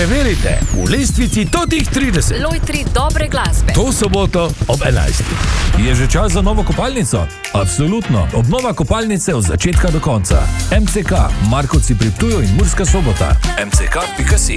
Preverite v lestvici totih 30. Lojtri dobre glasbe. To soboto ob 11. Je že čas za novo kopalnico? Absolutno. Obnova kopalnice od začetka do konca. MCK, Markovci pri Ptuju in Murska Sobota. mck.si.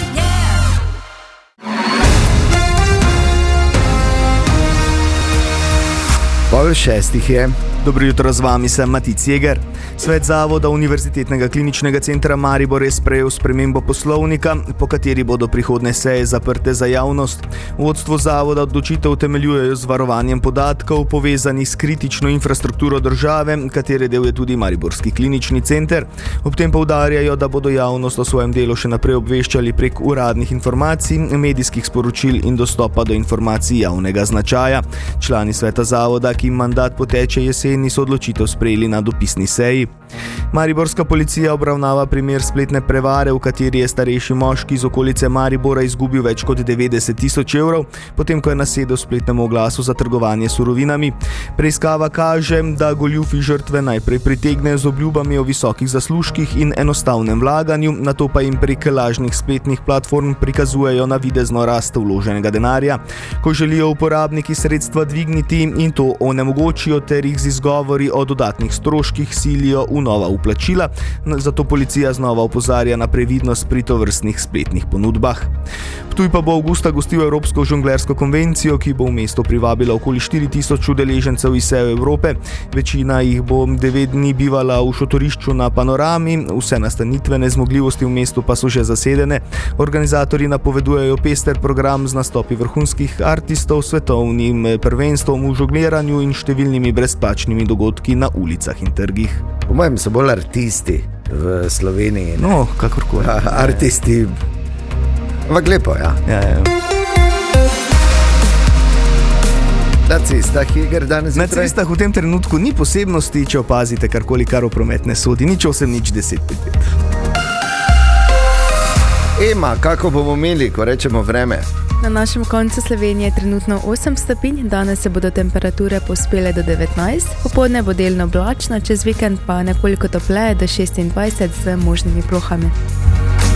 Pol 6 je. Dobro jutro, z vami sem Matic Jeger. Svet Zavoda Univerzitetnega kliničnega centra Maribor je sprejel spremembo poslovnika, po kateri bodo prihodnje seje zaprte za javnost. Vodstvo zavoda odločitev utemeljujejo z varovanjem podatkov, povezanih s kritično infrastrukturo države, katere del je tudi Mariborski klinični center. Ob tem poudarjajo, da bodo javnost o svojem delu še naprej obveščali prek uradnih informacij, medijskih sporočil in dostopa do informacij javnega značaja. Člani sveta zavoda, ki jim mandat poteče jeseni, so odločitev sprejeli na dopisni seji. Mariborska policija obravnava primer spletne prevare, v kateri je starejši moški iz okolice Maribora izgubil več kot 90 tisoč evrov, potem ko je nasedel spletnemu oglasu za trgovanje surovinami. Preiskava kaže, da goljufi žrtve najprej pritegnejo z obljubami o visokih zaslužkih in enostavnem vlaganju, nato pa jim prek lažnih spletnih platform prikazujejo navidezno rast vloženega denarja. Ko želijo uporabniki sredstva dvigniti in to onemogočijo ter jih z izgovori o dodatnih stroških silijo v nova vplačila, zato policija znova opozarja na previdnost pri tovrstnih spletnih ponudbah. Ptuj pa bo avgusta gostil Evropsko žonglersko konvencijo, ki bo v mesto privabila okoli 4000 udeležencev iz vse Evrope. Večina jih bo 9 dni bivala v šotorišču na Panorami, vse nastanitvene zmogljivosti v mestu pa so že zasedene. Organizatorji napovedujejo pester program z nastopi vrhunskih artistov, svetovnim prvenstvom v žongliranju in številnimi brezplačnimi dogodki na ulicah in trgih. Po mojem so bolj artisti v Sloveniji. No, kakorkoli. Artisti. Ampak lepo, ja. Na cestah, Jeger, danes Na cestah v tem trenutku ni posebnosti, če opazite karkoli, kar v promet ne sodi. Nič 8, nič 10. Ema, kako bomo imeli, ko rečemo vreme? Na našem koncu Slovenije je trenutno 8 stopinj, danes se bodo temperature povzpele do 19, popoldne bo delno oblačno, čez vikend pa nekoliko topleje do 26 z možnimi plohami.